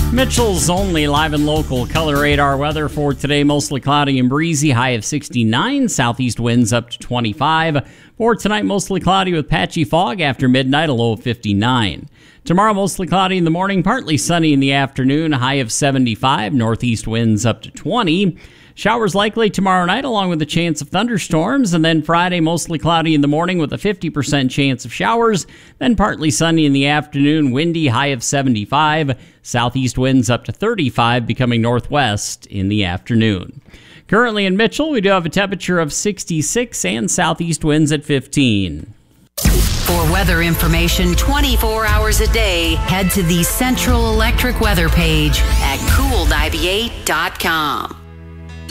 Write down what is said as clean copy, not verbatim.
Mitchell's Only live and local color radar weather for today. Mostly cloudy and breezy, high of 69. Southeast winds up to 25. For tonight, mostly cloudy with patchy fog after midnight, a low of 59. Tomorrow, mostly cloudy in the morning, partly sunny in the afternoon, high of 75. Northeast winds up to 20. Showers likely tomorrow night, along with a chance of thunderstorms. And then Friday, mostly cloudy in the morning with a 50% chance of showers. Then partly sunny in the afternoon, windy, high of 75. Southeast winds up to 35, becoming northwest in the afternoon. Currently in Mitchell, we do have a temperature of 66 and southeast winds at 15. For weather information 24 hours a day, head to the Central Electric weather page at cool98.com.